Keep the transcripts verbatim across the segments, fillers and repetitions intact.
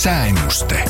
Sääennuste.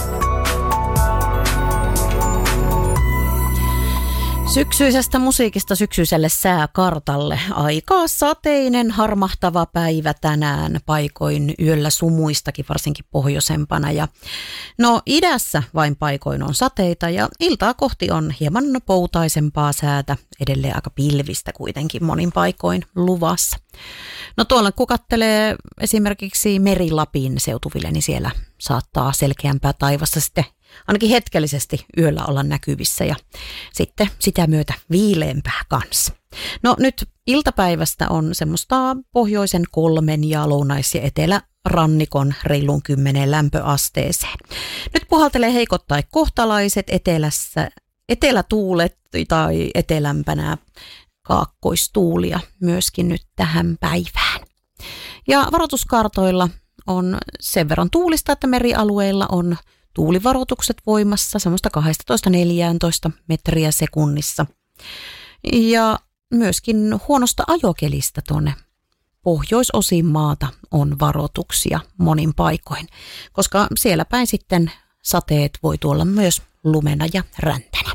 Syksyisestä musiikista syksyiselle sääkartalle. Aika sateinen, harmahtava päivä tänään, paikoin yöllä sumuistakin, varsinkin pohjoisempana. Ja no idässä vain paikoin on sateita ja iltaa kohti on hieman poutaisempaa säätä, edelleen aika pilvistä kuitenkin monin paikoin luvassa. No tuolla kun katselee esimerkiksi Meri-Lapin seutuville, niin siellä saattaa selkeämpää taivasta sitten ainakin hetkellisesti yöllä olla näkyvissä ja sitten sitä myötä viileämpää kanssa. No nyt iltapäivästä on semmoista pohjoisen kolmen ja lounais- ja etelärannikon reilun kymmenen lämpöasteeseen. Nyt puhaltelee heikot tai kohtalaiset etelässä, etelätuulet tai etelämpänä kaakkoistuulia myöskin nyt tähän päivään. Ja varoituskartoilla on sen verran tuulista, että merialueilla on tuulivaroitukset voimassa, semmoista kaksitoista neljätoista metriä sekunnissa. Ja myöskin huonosta ajokelistä tuonne pohjoisosiin maata on varoituksia monin paikoin, koska siellä päin sitten sateet voi tuolla myös lumena ja räntänä.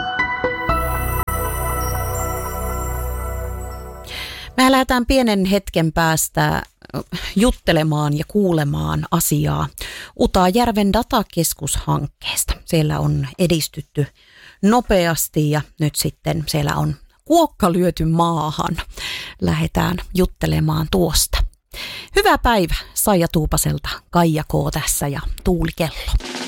Me lähdetään pienen hetken päästä juttelemaan ja kuulemaan asiaa Utajärven datakeskushankkeesta. Siellä on edistytty nopeasti ja nyt sitten siellä on kuokka lyöty maahan. Lähdetään juttelemaan tuosta. Hyvää päivää Saija Tuupaselta, Kaija K. tässä ja Tuuli Kello.